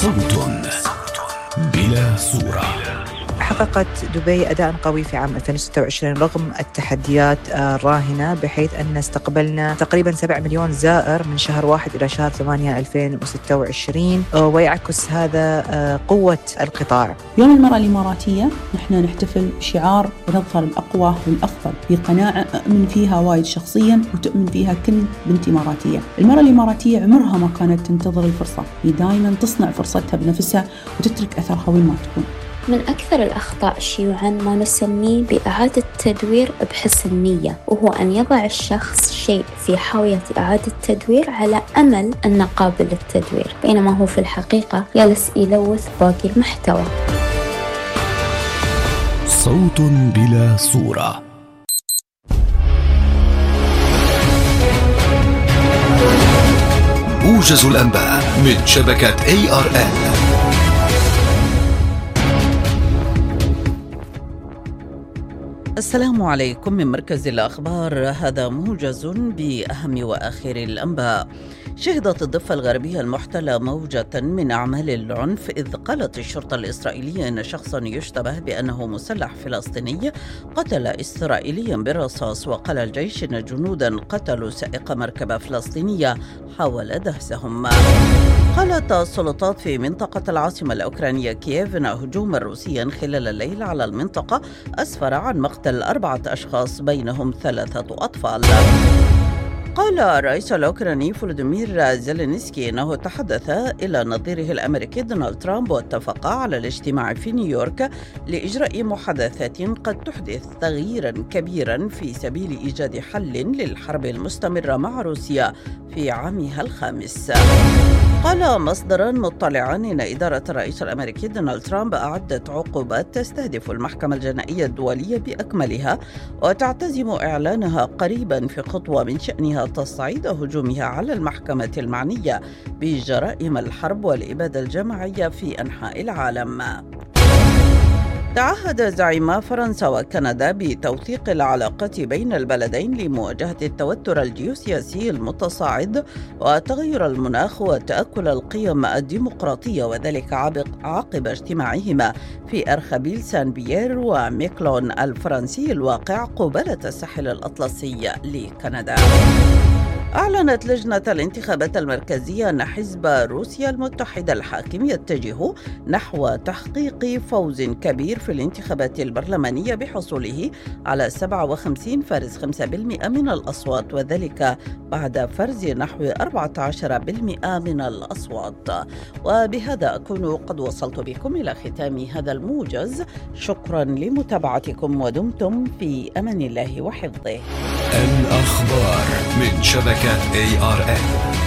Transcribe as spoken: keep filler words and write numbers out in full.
صوت بلا صورة. حققت دبي أداء قوي في عام ألفين وستة وعشرين رغم التحديات الراهنة، بحيث أن استقبلنا تقريبا سبعة مليون زائر من شهر واحد إلى شهر ثمانية ألفين وستة وعشرين، ويعكس هذا قوة القطاع. يوم المرأة الإماراتية نحن نحتفل بشعار ونظهر الأقوى والأفضل بقناعة أؤمن فيها وايد شخصيا وتؤمن فيها كل بنت إماراتية. المرأة الإماراتية عمرها ما كانت تنتظر الفرصة، هي دائما تصنع فرصتها بنفسها وتترك أثرها وين ما تكون. من أكثر الأخطاء شيوعاً ما نسميه بإعادة تدوير بحسن نية، وهو أن يضع الشخص شيء في حاوية إعادة تدوير على أمل أنه قابل للتدوير، بينما هو في الحقيقة جالس يلوث باقي المحتوى. صوت بلا صورة. موجز الأنباء من شبكة إيه آر إل. السلام عليكم من مركز الأخبار، هذا موجز بأهم وآخر الأنباء. شهدت الضفة الغربية المحتلة موجة من أعمال العنف، إذ قالت الشرطة الإسرائيلية أن شخصا يشتبه بأنه مسلح فلسطيني قتل إسرائيليا بالرصاص، وقال الجيش أن جنودا قتلوا سائق مركبة فلسطينية حاول دهسهم. قالت السلطات في منطقة العاصمة الأوكرانية كييف أن هجوما روسيا خلال الليل على المنطقة أسفر عن مقتل أربعة أشخاص بينهم ثلاثة أطفال. قال الرئيس الأوكراني فولوديمير زيلينسكي أنه تحدث إلى نظيره الأمريكي دونالد ترامب واتفقا على الاجتماع في نيويورك لإجراء محادثات قد تحدث تغييرا كبيرا في سبيل إيجاد حل للحرب المستمرة مع روسيا في عامها الخامس. قال مصدرا مطلعا إن إدارة الرئيس الأمريكي دونالد ترامب أعدت عقوبات تستهدف المحكمة الجنائية الدولية بأكملها، وتعتزم إعلانها قريبا في خطوة من شأنها تصعيد هجومها على المحكمة المعنية بجرائم الحرب والإبادة الجماعية في أنحاء العالم. تعهد زعيما فرنسا وكندا بتوثيق العلاقات بين البلدين لمواجهة التوتر الجيوسياسي المتصاعد وتغير المناخ وتأكل القيم الديمقراطية، وذلك عقب اجتماعهما في أرخبيل سان بيير وميكلون الفرنسي الواقع قبالة الساحل الأطلسي لكندا. أعلنت لجنة الانتخابات المركزية أن حزب روسيا المتحدة الحاكم يتجه نحو تحقيق فوز كبير في الانتخابات البرلمانية بحصوله على سبعة وخمسين فاصلة خمسة بالمئة من الأصوات، وذلك بعد فرز نحو أربعة عشر بالمئة من الأصوات. وبهذا أكون قد وصلت بكم إلى ختام هذا الموجز. شكرا لمتابعتكم ودمتم في أمان الله وحفظه. الأخبار من شبكة إيه آر إل.